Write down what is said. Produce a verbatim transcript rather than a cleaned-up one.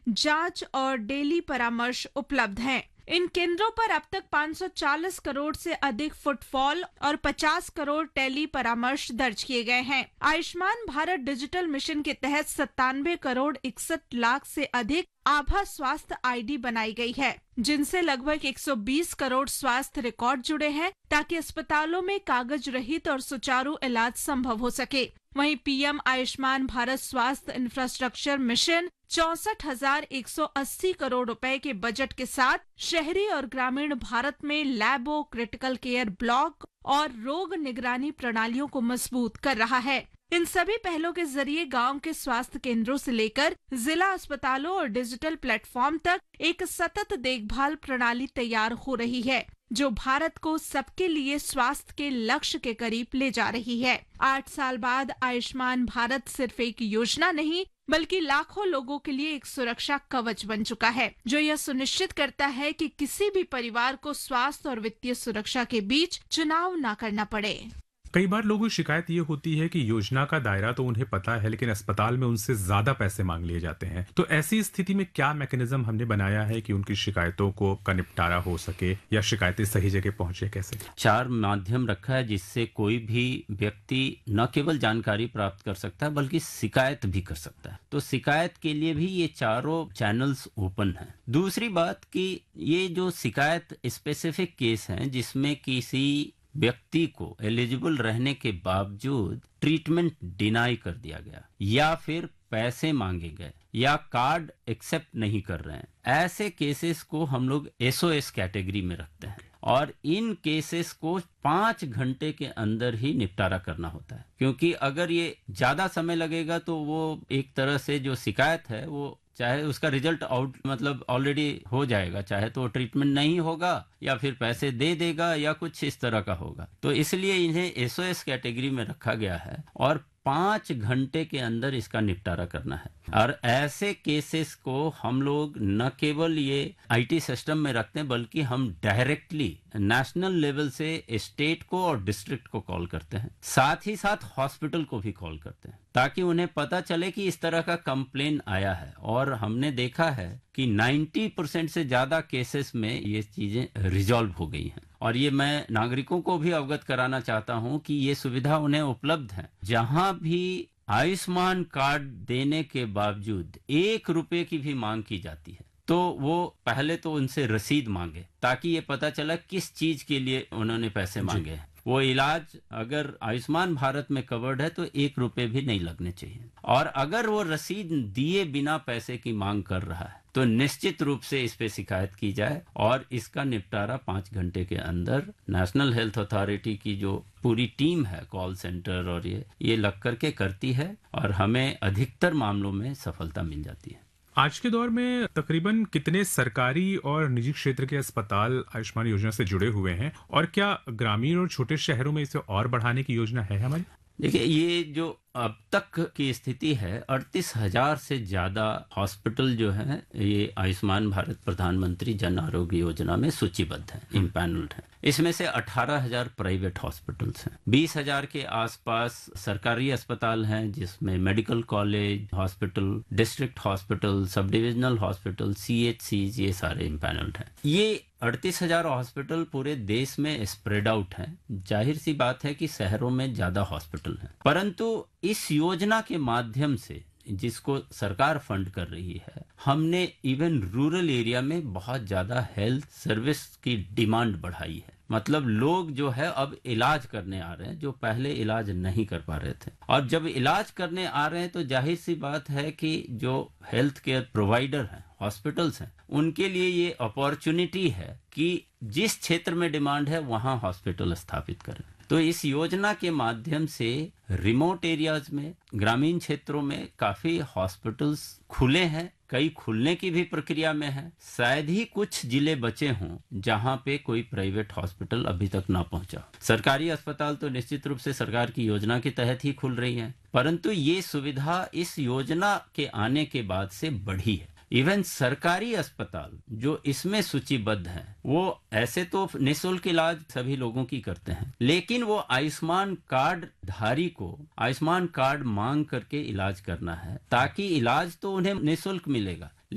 जांच और डेली परामर्श उपलब्ध हैं। इन केंद्रों पर अब तक पाँच सौ चालीस करोड़ से अधिक फुटफॉल और पचास करोड़ टेली परामर्श दर्ज किए गए हैं। आयुष्मान भारत डिजिटल मिशन के तहत सत्तानवे करोड़ इकसठ लाख से अधिक आभा स्वास्थ्य आईडी बनाई गई है, जिनसे लगभग एक सौ बीस करोड़ स्वास्थ्य रिकॉर्ड जुड़े हैं, ताकि अस्पतालों में कागज रहित और सुचारू इलाज संभव हो सके। वहीं पीएम आयुष्मान भारत स्वास्थ्य इंफ्रास्ट्रक्चर मिशन चौसठ हजार एक सौ अस्सी करोड़ रुपए के बजट के साथ शहरी और ग्रामीण भारत में लैबों, क्रिटिकल केयर ब्लॉक और रोग निगरानी प्रणालियों को मजबूत कर रहा है। इन सभी पहलों के जरिए गांव के स्वास्थ्य केंद्रों से लेकर जिला अस्पतालों और डिजिटल प्लेटफॉर्म तक एक सतत देखभाल प्रणाली तैयार हो रही है, जो भारत को सबके लिए स्वास्थ्य के लक्ष्य के करीब ले जा रही है। आठ साल बाद आयुष्मान भारत सिर्फ एक योजना नहीं, बल्कि लाखों लोगों के लिए एक सुरक्षा कवच बन चुका है, जो यह सुनिश्चित करता है कि किसी भी परिवार को स्वास्थ्य और वित्तीय सुरक्षा के बीच चुनाव न करना पड़े। कई बार लोगों की शिकायत ये होती है कि योजना का दायरा तो उन्हें पता है, लेकिन अस्पताल में उनसे ज्यादा पैसे मांग लिए जाते हैं। तो ऐसी स्थिति में क्या मैकेनिज्म हमने बनाया है कि उनकी शिकायतों को का निपटारा हो सके या शिकायतें सही जगह पहुंचे? कैसे? चार माध्यम रखा है जिससे कोई भी व्यक्ति न केवल जानकारी प्राप्त कर सकता है बल्कि शिकायत भी कर सकता है। तो शिकायत के लिए भी ये चारों चैनल्स ओपन हैं। दूसरी बात कि ये जो शिकायत स्पेसिफिक केस हैं जिसमें किसी व्यक्ति को एलिजिबल रहने के बावजूद ट्रीटमेंट डिनाई कर दिया गया या फिर पैसे मांगे गए या कार्ड एक्सेप्ट नहीं कर रहे हैं, ऐसे केसेस को हम लोग एसओएस कैटेगरी में रखते हैं और इन केसेस को पांच घंटे के अंदर ही निपटारा करना होता है। क्योंकि अगर ये ज्यादा समय लगेगा तो वो एक तरह से जो शिकायत है वो चाहे उसका रिजल्ट आउट मतलब ऑलरेडी हो जाएगा, चाहे तो ट्रीटमेंट नहीं होगा या फिर पैसे दे देगा या कुछ इस तरह का होगा। तो इसलिए इन्हें एसओएस कैटेगरी में रखा गया है और पांच घंटे के अंदर इसका निपटारा करना है। और ऐसे केसेस को हम लोग न केवल ये आईटी सिस्टम में रखते हैं बल्कि हम डायरेक्टली नेशनल लेवल से स्टेट को और डिस्ट्रिक्ट को कॉल करते हैं, साथ ही साथ हॉस्पिटल को भी कॉल करते हैं ताकि उन्हें पता चले कि इस तरह का कंप्लेन आया है। और हमने देखा है कि नब्बे परसेंट से ज्यादा केसेस में ये चीजें रिजॉल्व हो गई हैं। और ये मैं नागरिकों को भी अवगत कराना चाहता हूं कि ये सुविधा उन्हें उपलब्ध है। जहां भी आयुष्मान कार्ड देने के बावजूद एक रुपए की भी मांग की जाती है तो वो पहले तो उनसे रसीद मांगे ताकि ये पता चला किस चीज के लिए उन्होंने पैसे मांगे हैं। वो इलाज अगर आयुष्मान भारत में कवर्ड है तो एक रुपए भी नहीं लगने चाहिए। और अगर वो रसीद दिए बिना पैसे की मांग कर रहा है तो निश्चित रूप से इस पे शिकायत की जाए और इसका निपटारा पांच घंटे के अंदर नेशनल हेल्थ अथॉरिटी की जो पूरी टीम है कॉल सेंटर और ये ये लग करके करती है और हमें अधिकतर मामलों में सफलता मिल जाती है। आज के दौर में तकरीबन कितने सरकारी और निजी क्षेत्र के अस्पताल आयुष्मान योजना से जुड़े हुए हैं और क्या ग्रामीण और छोटे शहरों में इसे और बढ़ाने की योजना है हमारी? देखिए, ये जो अब तक की स्थिति है अड़तीस हजार से ज्यादा हॉस्पिटल जो है ये आयुष्मान भारत प्रधानमंत्री जन आरोग्य योजना में सूचीबद्ध है, इम्पैनल्ड है। इसमें से अठारह हजार प्राइवेट हॉस्पिटल्स हैं, बीस हजार के आसपास सरकारी अस्पताल हैं जिसमें medical college, hospital, district hospital, sub divisional hospital, CHC, ये सारे इम्पैनल्ड हैं। ये अड़तीस हजार हॉस्पिटल पूरे देश में स्प्रेड आउट हैं। जाहिर सी बात है कि शहरों में ज्यादा हॉस्पिटल हैं, परंतु इस योजना के माध्यम से जिसको सरकार फंड कर रही है, हमने इवन रूरल एरिया में बहुत ज्यादा हेल्थ सर्विस की डिमांड बढ़ाई है। मतलब लोग जो है अब इलाज करने आ रहे हैं जो पहले इलाज नहीं कर पा रहे थे, और जब इलाज करने आ रहे हैं तो जाहिर सी बात है कि जो हेल्थ केयर प्रोवाइडर हैं, हॉस्पिटल्स हैं, उनके लिए ये अपॉर्चुनिटी है कि जिस क्षेत्र में डिमांड है वहां हॉस्पिटल स्थापित करें। तो इस योजना के माध्यम से रिमोट एरियाज में, ग्रामीण क्षेत्रों में काफी हॉस्पिटल्स खुले हैं, कई खुलने की भी प्रक्रिया में है। शायद ही कुछ जिले बचे हों जहां पे कोई प्राइवेट हॉस्पिटल अभी तक ना पहुंचा। सरकारी अस्पताल तो निश्चित रूप से सरकार की योजना के तहत ही खुल रही हैं, परंतु ये सुविधा इस योजना के आने के बाद से बढ़ी है। इवन सरकारी अस्पताल जो इसमें सूचीबद्ध हैं, वो ऐसे तो निःशुल्क इलाज सभी लोगों की करते हैं, लेकिन वो आयुष्मान कार्ड धारी को आयुष्मान कार्ड मांग करके इलाज करना है, ताकि इलाज तो उन्हें निःशुल्क मिलेगा,